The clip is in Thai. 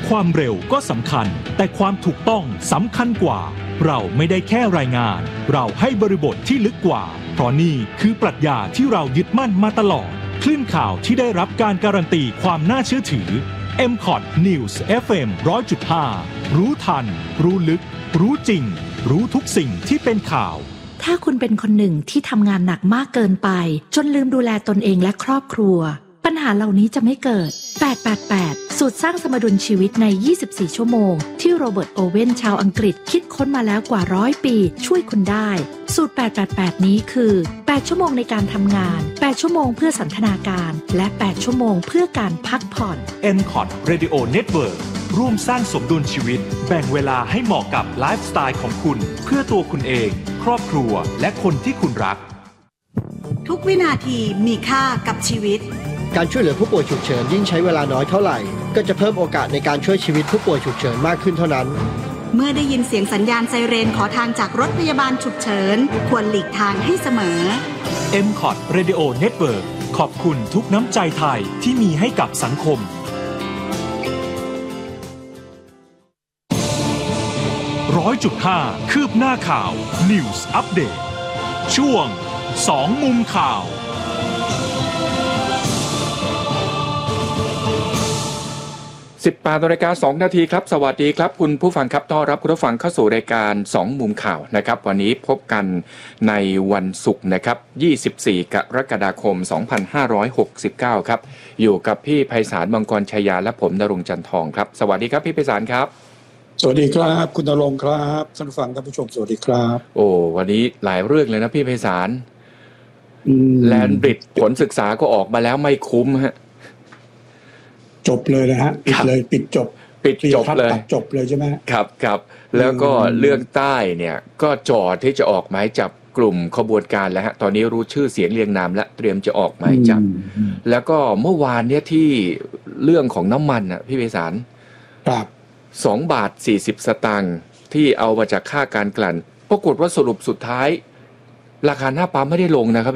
ความเร็วก็สำคัญแต่ความถูกต้องสำคัญกว่าเราไม่ได้แค่รายงานเราให้บริบทที่ลึกกว่าเพราะนี่คือปรัชญาที่เรายึดมั่นมาตลอดคลื่นข่าวที่ได้รับการการันตีความน่าเชื่อถือ MCOT News FM 100.5 รู้ทันรู้ลึกรู้จริงรู้ทุกสิ่งที่เป็นข่าวถ้าคุณเป็นคนหนึ่งที่ทำงานหนักมากเกินไปจนลืมดูแลตนเองและครอบครัวปัญหาเหล่านี้จะไม่เกิด888สูตรสร้างสมดุลชีวิตใน24ชั่วโมงที่โรเบิร์ตโอเว่นชาวอังกฤษคิดค้นมาแล้วกว่า100ปีช่วยคุณได้สูตร888นี้คือ8ชั่วโมงในการทำงาน8ชั่วโมงเพื่อสันทนาการและ8ชั่วโมงเพื่อการพักผ่อน MCOT Radio Network ร่วมสร้างสมดุลชีวิตแบ่งเวลาให้เหมาะกับไลฟ์สไตล์ของคุณเพื่อตัวคุณเองครอบครัวและคนที่คุณรักทุกวินาทีมีค่ากับชีวิตการช่วยเหลือผู้ป่วยฉุกเฉินยิ่งใช้เวลาน้อยเท่าไหร่ก็จะเพิ่มโอกาสในการช่วยชีวิตผู้ป่วยฉุกเฉินมากขึ้นเท่านั้นเมื่อได้ยินเสียงสัญญาณไซเรนขอทางจากรถพยาบาลฉุกเฉินควรหลีกทางให้เสมอ MCOT Radio Network ขอบคุณทุกน้ำใจไทยที่มีให้กับสังคม100.5 คืบหน้าข่าว News Update ช่วง2มุมข่าว 18:02 น.ครับสวัสดีครับคุณผู้ฟังครับต้อนรับคุณผู้ฟังเข้าสู่รายการ2มุมข่าวนะครับวันนี้พบกันในวันศุกร์นะครับ24 กรกฎาคม 2569 ครับอยู่กับพี่ไพศาลมังกรชัยยาและผมณรงค์จันทองครับสวัสดีครับพี่ไพศาลครับสวัสดีครับคุณณรงค์ครับท่านผู้ฟังท่านผู้ชมสวัสดีครับโอ้วันนี้หลายเรื่องเลยนะพี่ไพศาลแลนบริดจ์ผลศึกษาก็ออกมาแล้วไม่คุ้มฮะจบเลยนะฮะปิดจบเลยจบเลยใช่ไหมครับแล้วก็เรื่องใต้เนี่ยก็จ่อที่จะออกหมายจับกลุ่มขบวนการแล้วฮะตอนนี้รู้ชื่อเสียงเรียงนามและเตรียมจะออกหมายจับแล้วก็เมื่อวานเนี่ยที่เรื่องของน้ำมันอ่ะพี่ไพศาลครับ 2.40 บาทที่เอามาจากค่าการกลั่นปรากฏว่าสรุปสุดท้ายราคาหน้าปั๊มไม่ได้ลงนะครับ